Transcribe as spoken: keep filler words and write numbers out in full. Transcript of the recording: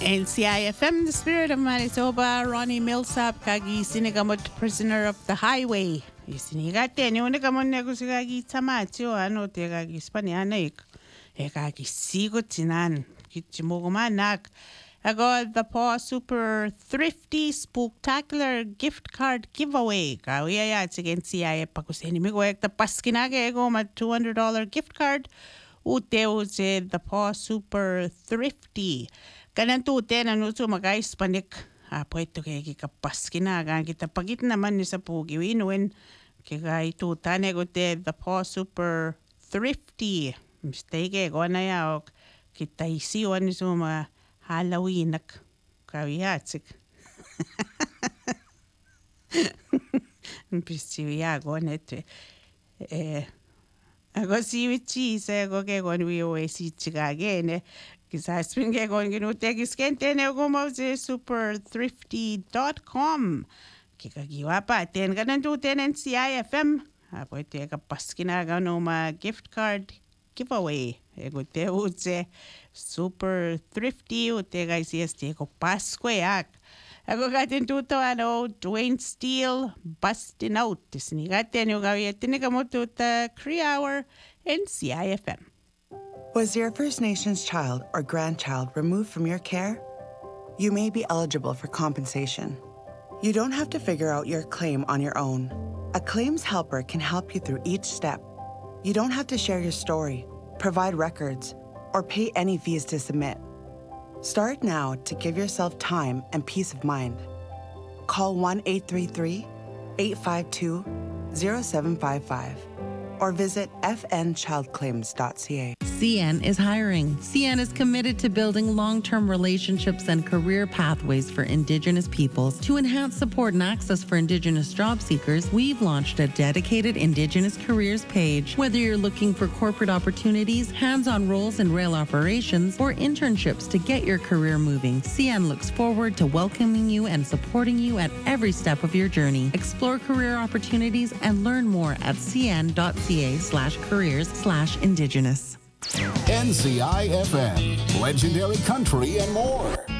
N C I F M, the spirit of Manitoba, Ronnie Millsap, kagi sinigamot prisoner of the highway. Isinigate, ni unigamon nego sigagi tamatio, ano te kagi spanianik. E kagi sigo tinan, kichimogomanak. Ago the Paw Super Thrifty Spooktacular Gift Card Giveaway. Kawiya ya, sige N C I F pakuseni migo ek the paskinage ego ma two hundred dollars gift card. Ute use the Paw Super Thrifty. Kanan tu te na nusu magais panik. Apo ito kaya kikapaskina. Kan kita pagit naman ni sa pugi winuin. Kaya ito tane ko te the Paw Super Thrifty. Mistake ko na ya o kita isiwan ni suma Halloween nak kawiyatsik. Pisiya ko nete. Eh Ako si Wichi sa ako kaya kung wiyo si Chikagene. Kisa spring kaya kung ginutegis kente na ako mo sa super thrifty dot com. Kikagiwa pa. Ten ka nanduten N C I F M. Apo ito ka paskinaga no ma gift card giveaway. Ego te utse super thrifty. Ute ka isiyeste ko paskwayak. Ako katin tuto ano, Dwayne Steele, busting out. Tisnigatin yung gawin. Tinigamo tuta, Cree Hour, N C I F M. Was your First Nations child or grandchild removed from your care? You may be eligible for compensation. You don't have to figure out your claim on your own. A claims helper can help you through each step. You don't have to share your story, provide records, or pay any fees to submit. Start now to give yourself time and peace of mind. Call one eight three three, eight five two, zero seven five five or visit f n child claims dot c a. C N is hiring. C N is committed to building long-term relationships and career pathways for Indigenous peoples. To enhance support and access for Indigenous job seekers, we've launched a dedicated Indigenous careers page. Whether you're looking for corporate opportunities, hands-on roles in rail operations, or internships to get your career moving, C N looks forward to welcoming you and supporting you at every step of your journey. Explore career opportunities and learn more at c n dot c a slash careers slash Indigenous. N C I F M, legendary country and more.